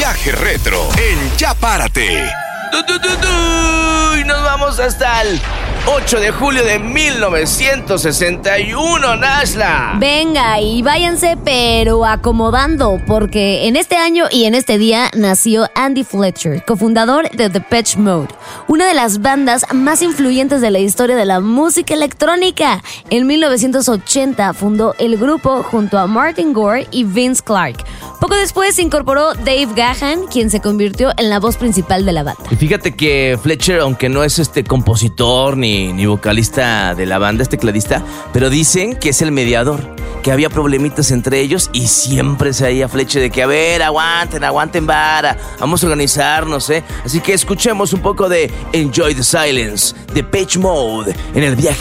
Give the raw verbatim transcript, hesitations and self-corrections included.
Viaje retro en Ya Párate. ¡Du, du, du, du! Y nos vamos hasta el ocho de julio de mil novecientos sesenta y uno, Nashla. Venga, y váyanse pero acomodando, porque en este año y en este día nació Andy Fletcher, cofundador de Depeche Mode, una de las bandas más influyentes de la historia de la música electrónica. En mil novecientos ochenta fundó el grupo junto a Martin Gore y Vince Clarke. Poco después se incorporó Dave Gahan, quien se convirtió en la voz principal de la banda. Y fíjate que Fletcher, aunque no es este compositor ni, ni vocalista de la banda, es tecladista, pero dicen que es el mediador, que había problemitas entre ellos y siempre se oía Fletcher de que, a ver, aguanten, aguanten vara, vamos a organizarnos, ¿eh? Así que escuchemos un poco de Enjoy the Silence, de Depeche Mode, en el viaje